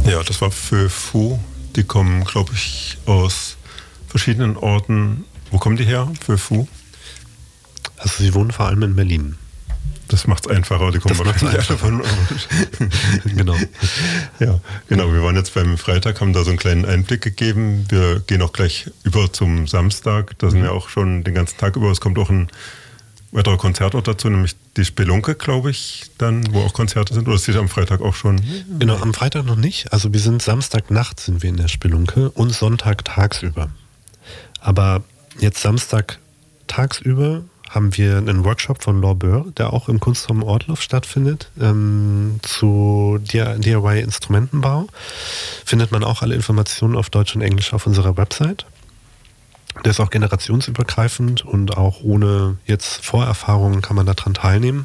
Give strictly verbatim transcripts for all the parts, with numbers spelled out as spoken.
Ja, das war für Fu. Die kommen, glaube ich, aus verschiedenen Orten. Wo kommen die her, für Fu? Also sie wohnen vor allem in Berlin. Das macht es einfacher, die kommen wahrscheinlich alle von Genau. Ja, genau. Wir waren jetzt beim Freitag, haben da so einen kleinen Einblick gegeben. Wir gehen auch gleich über zum Samstag. Da sind wir auch schon den ganzen Tag über. Es kommt auch ein weiterer Konzertort dazu, nämlich die Spelunke, glaube ich, dann, wo auch Konzerte sind. Oder ist das am Freitag auch schon? Genau, am Freitag noch nicht. Also wir sind Samstagnacht sind wir in der Spelunke und Sonntag tagsüber. Aber jetzt Samstag tagsüber haben wir einen Workshop von Laure Böhr, der auch im Kunstraum Ortloff stattfindet, ähm, zu D I Y-Instrumentenbau. Findet man auch alle Informationen auf Deutsch und Englisch auf unserer Website. Der ist auch generationsübergreifend und auch ohne jetzt Vorerfahrungen kann man daran teilnehmen.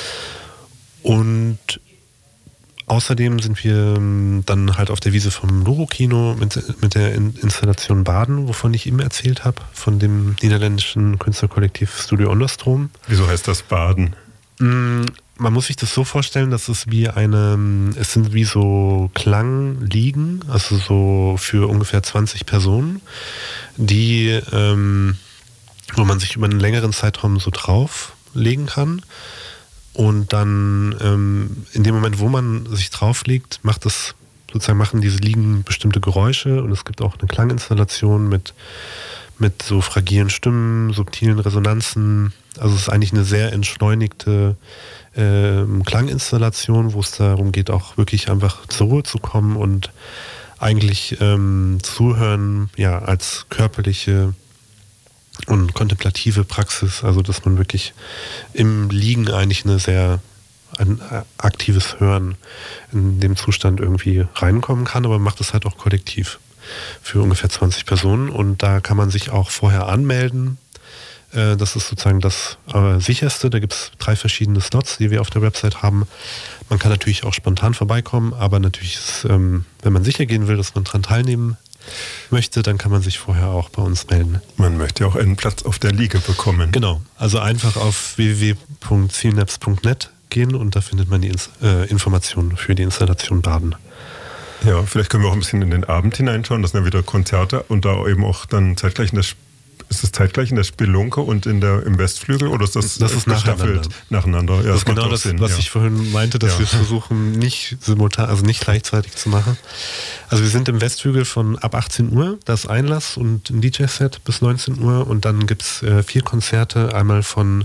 Und außerdem sind wir dann halt auf der Wiese vom Loro-Kino mit, mit der Installation Baden, wovon ich eben erzählt habe, von dem niederländischen Künstlerkollektiv Studio Onderstroom. Wieso heißt das Baden? Man muss sich das so vorstellen, dass es wie eine, es sind wie so Klangliegen, also so für ungefähr zwanzig Personen, die, ähm, wo man sich über einen längeren Zeitraum so drauflegen kann. Und dann ähm, in dem Moment, wo man sich drauflegt, macht es sozusagen machen diese Liegen bestimmte Geräusche und es gibt auch eine Klanginstallation mit, mit so fragilen Stimmen, subtilen Resonanzen. Also es ist eigentlich eine sehr entschleunigte äh, Klanginstallation, wo es darum geht, auch wirklich einfach zur Ruhe zu kommen und eigentlich ähm, zuhören, ja, als körperliche und kontemplative Praxis, also dass man wirklich im Liegen eigentlich eine sehr ein aktives Hören in dem Zustand irgendwie reinkommen kann, aber man macht es halt auch kollektiv für ungefähr zwanzig Personen und da kann man sich auch vorher anmelden. Das ist sozusagen das äh, sicherste. Da gibt es drei verschiedene Slots, die wir auf der Website haben. Man kann natürlich auch spontan vorbeikommen, aber natürlich, ist, ähm, wenn man sicher gehen will, dass man daran teilnehmen möchte, dann kann man sich vorher auch bei uns melden. Man möchte auch einen Platz auf der Liege bekommen. Genau, also einfach auf w w w punkt zielnaps punkt net gehen und da findet man die Ins- äh, Informationen für die Installation Baden. Ja, vielleicht können wir auch ein bisschen in den Abend hineinschauen. Das sind ja wieder Konzerte und da eben auch dann zeitgleich in der Ist es zeitgleich in der Spelunke und in der, im Westflügel oder ist das, das ist nacheinander? nacheinander? Ja, das, das ist genau das, Sinn, was ja. ich vorhin meinte, dass ja. wir es versuchen, nicht simultan, also nicht gleichzeitig zu machen. Also wir sind im Westflügel von ab achtzehn Uhr, da ist Einlass und ein D J-Set bis neunzehn Uhr und dann gibt es äh, vier Konzerte, einmal von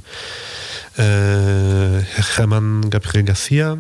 äh, Germán Gabriel García,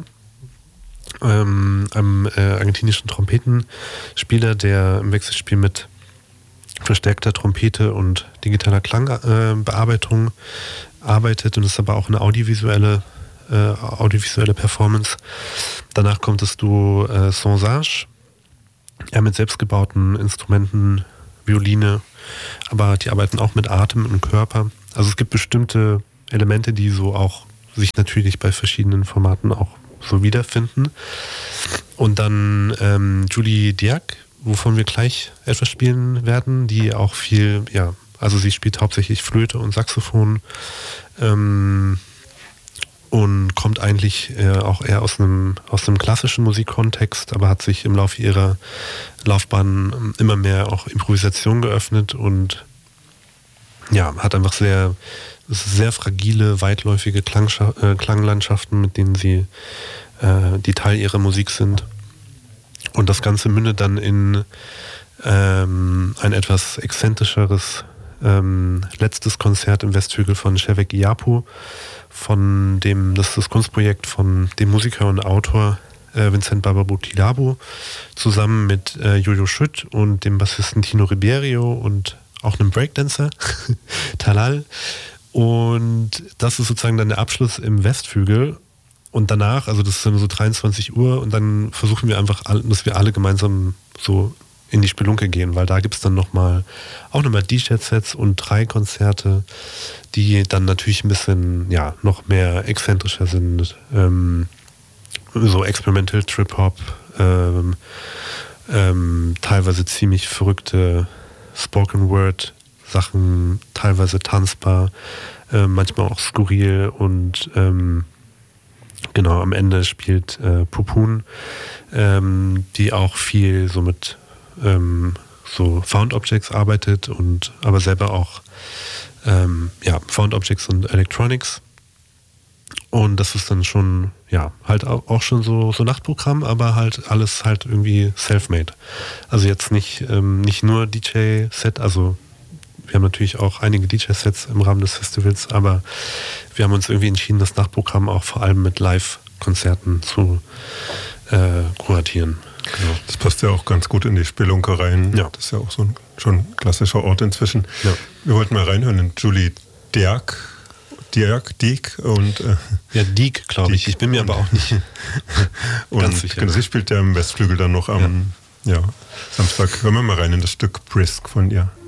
ähm, einem äh, argentinischen Trompetenspieler, der im Wechselspiel mit verstärkter Trompete und digitaler Klangbearbeitung äh, arbeitet und ist aber auch eine audiovisuelle, äh, audiovisuelle Performance. Danach kommt das Duo äh, Sans-Age, ja, mit selbstgebauten Instrumenten, Violine, aber die arbeiten auch mit Atem und Körper. Also es gibt bestimmte Elemente, die so auch sich natürlich bei verschiedenen Formaten auch so wiederfinden. Und dann ähm, Julie Diak, wovon wir gleich etwas spielen werden, die auch viel, ja, also sie spielt hauptsächlich Flöte und Saxophon ähm, und kommt eigentlich äh, auch eher aus einem, aus einem klassischen Musikkontext, aber hat sich im Laufe ihrer Laufbahn immer mehr auch Improvisation geöffnet und ja, hat einfach sehr, sehr fragile, weitläufige Klangscha- äh, Klanglandschaften, mit denen sie, äh, die Teil ihrer Musik sind. Und das Ganze mündet dann in ähm, ein etwas exzentrischeres ähm, letztes Konzert im Westhügel von Shevek Iapu, von dem, das ist das Kunstprojekt von dem Musiker und Autor äh, Vincent Bababu-Tilabu, zusammen mit äh, Jojo Schütt und dem Bassisten Tino Ribeiro und auch einem Breakdancer, Talal. Und das ist sozusagen dann der Abschluss im Westflügel. Und danach, also das ist dann so dreiundzwanzig Uhr und dann versuchen wir einfach, dass wir alle gemeinsam so in die Spelunke gehen, weil da gibt es dann nochmal, auch nochmal D J-Sets und drei Konzerte, die dann natürlich ein bisschen, ja, noch mehr exzentrischer sind. Ähm, so Experimental Trip-Hop, ähm, ähm, teilweise ziemlich verrückte Spoken-Word-Sachen, teilweise tanzbar, äh, manchmal auch skurril und ähm, Genau, am Ende spielt äh, Pupun, ähm, die auch viel so mit ähm, so Found Objects arbeitet und aber selber auch ähm, ja, Found Objects und Electronics. Und das ist dann schon, ja, halt auch schon so, so Nachtprogramm, aber halt alles halt irgendwie self-made. Also jetzt nicht, ähm, nicht nur D J-Set, also wir haben natürlich auch einige D J-Sets im Rahmen des Festivals, aber wir haben uns irgendwie entschieden, das Nachtprogramm auch vor allem mit Live-Konzerten zu äh, kuratieren. Genau. Das passt ja auch ganz gut in die Spelunke rein. Ja. Das ist ja auch so ein schon klassischer Ort inzwischen. Ja. Wir wollten mal reinhören in Julie Dirk. Dirk, Diek und äh, ja, Diek, glaube ich. Ich bin mir aber auch nicht und ganz sicher. Genau, sie spielt ja im Westflügel dann noch am ja. Ja, Samstag. Hören wir mal rein in das Stück Brisk von ihr.